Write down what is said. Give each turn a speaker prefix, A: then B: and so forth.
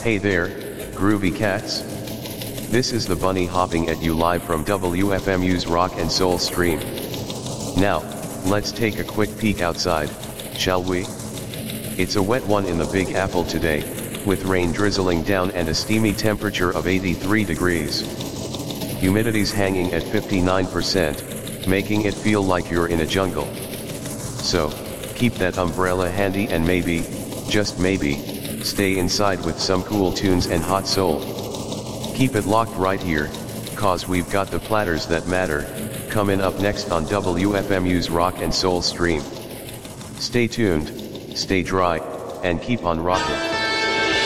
A: Hey there, groovy cats. This is the bunny hopping at you live from WFMU's Rock and Soul stream. Now, let's take a quick peek outside, shall we? It's a wet one in the Big Apple today, with rain drizzling down and a steamy temperature of 83 degrees. Humidity's hanging at 59%, making it feel like you're in a jungle. So, keep that umbrella handy and maybe, just maybe, stay inside with some cool tunes and hot soul. Keep it locked right here, cause we've got the platters that matter, coming up next on WFMU's Rock and Soul stream. Stay tuned, stay dry, and keep on rocking.